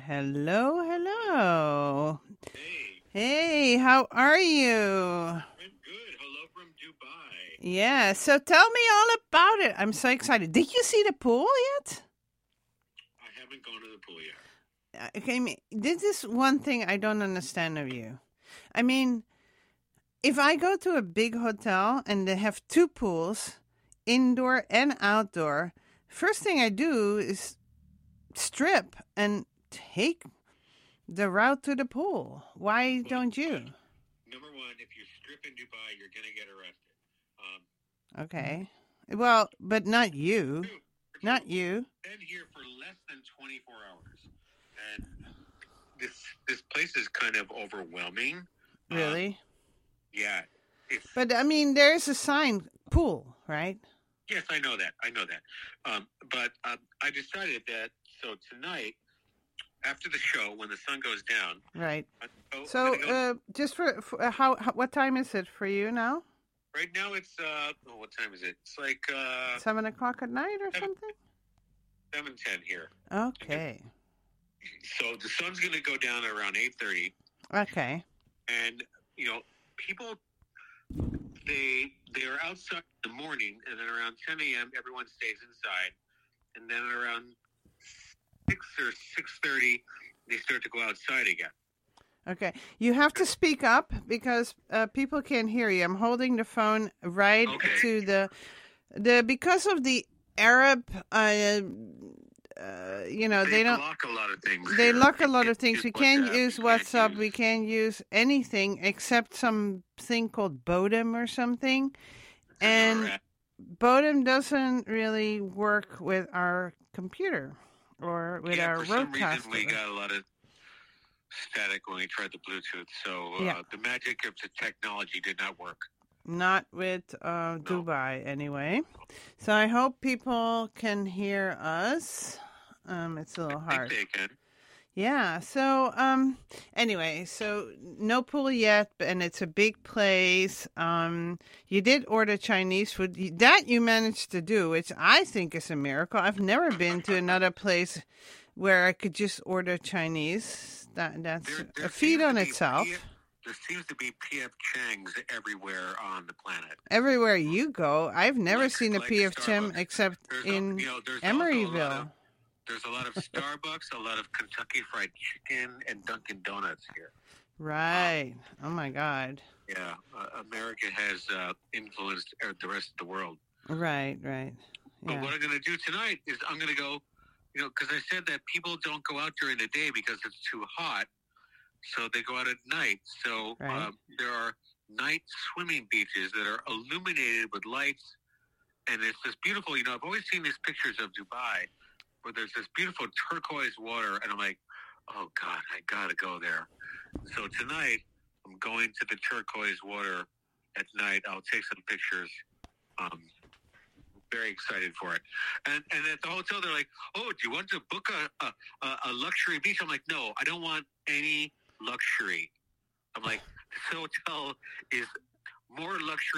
Hello, hello. Hey, Hey, how are you? I'm good. Hello from Dubai. Yeah, so tell me all about it. I'm so excited. Did you see the pool yet? I haven't gone to the pool yet. This is one thing I don't understand of you. I mean, if I go to a big hotel and they have two pools, indoor and outdoor, first thing I do is strip and take the route to the pool. Why don't you? Number one, if you strip in Dubai, you're going to get arrested. Okay. Well, but not you. Two, Not you. been here for less than 24 hours. And this place is kind of overwhelming. Really? Yeah. But, I mean, there's a sign, pool, right? Yes, I know that. But I decided that, so tonight, after the show, when the sun goes down. Right. I'm So, gonna go, just for what time is it for you now? right now it's, what time is it? It's like 7 o'clock at night or something? 7:10 here. Okay. So the sun's going to go down at around 8:30. Okay. And, people, they are outside in the morning, and then around 10 a.m., everyone stays inside. And then around 6 or 6:30, they start to go outside again. Okay. You have to speak up because people can't hear you. I'm holding the phone right to the because of the Arab, they don't lock a lot of things. They here. lock a lot of things. Use We can't WhatsApp, use you can't WhatsApp. use- We can't use anything except something called Bodem or something. And Correct. Bodem doesn't really work with our computer or with our for some reason, roadcaster. we got a lot of static when we tried the Bluetooth. So Yeah. the magic of the technology did not work. Not with Dubai, anyway. So I hope people can hear us. It's a little I hard. think they can. Yeah. So, anyway, so no pool yet, and it's a big place. You did order Chinese food. That you managed to do, which I think is a miracle. I've never been to another place where I could just order Chinese. That's There a feat seems on to be itself. There seems to be P.F. Chang's everywhere on the planet. Everywhere you go, I've never seen a like P.F. Chim Starbucks. except There's in there's Emeryville. There's a lot of Starbucks, a lot of Kentucky Fried Chicken, and Dunkin' Donuts here. Right. Oh, my God. Yeah, America has influenced the rest of the world. Right. But Yeah. what I'm going to do tonight is I'm going to go, because I said that people don't go out during the day because it's too hot, so they go out at night. So Right. there are night swimming beaches that are illuminated with lights, and it's this beautiful, I've always seen these pictures of Dubai where there's this beautiful turquoise water, and I'm like, oh, God, I got to go there. So tonight, I'm going to the turquoise water at night. I'll take some pictures. Very excited for it. And at the hotel, they're like, oh, do you want to book a luxury beach? I'm like, no, I don't want any luxury. I'm like, this hotel is more luxury